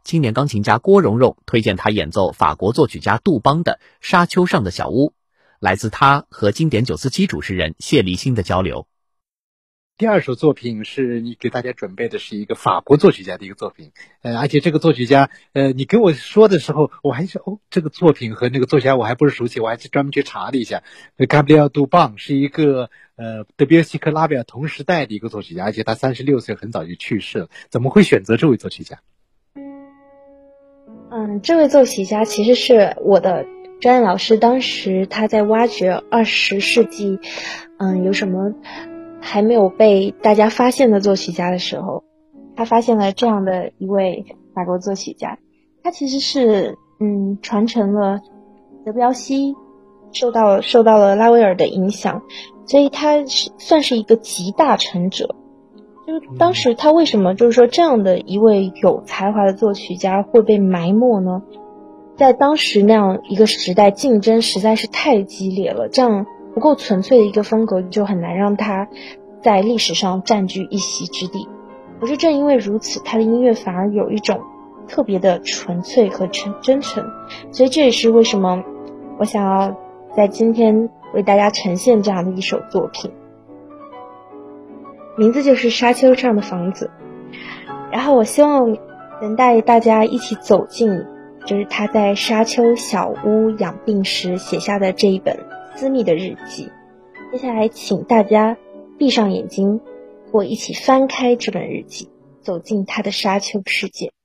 青年钢琴家郭蓉蓉推荐他演奏法国作曲家杜邦的《沙丘上的小屋》，来自他和经典947主持人谢立新的交流。 第二首作品是你给大家准备的是一个法国作曲家的一个作品，而且这个作曲家，你跟我说的时候，我还说这个作品和那个作曲家我还不是熟悉，我还是专门去查了一下。Gabriel Dubon 是一个德彪西和拉威尔同时代的一个作曲家，而且他36岁很早就去世了。怎么会选择这位作曲家？ 这位作曲家其实是我的专业老师，当时他在挖掘20世纪，有什么还没有被大家发现的作曲家的时候，他发现了这样的一位法国作曲家。他其实是传承了德彪西，受到了拉威尔的影响，所以他算是一个集大成者。就是当时他为什么就是说这样的一位有才华的作曲家会被埋没呢？在当时那样一个时代，竞争实在是太激烈了，这样不够纯粹的一个风格就很难让他在历史上占据一席之地。可是正因为如此，他的音乐反而有一种特别的纯粹和真诚，所以这也是为什么我想要在今天为大家呈现这样的一首作品，名字就是《沙丘上的房子》。然后我希望能带大家一起走进就是他在沙丘小屋养病时写下的这一本私密的日记。接下来请大家闭上眼睛，或一起翻开这本日记，走进他的沙丘世界。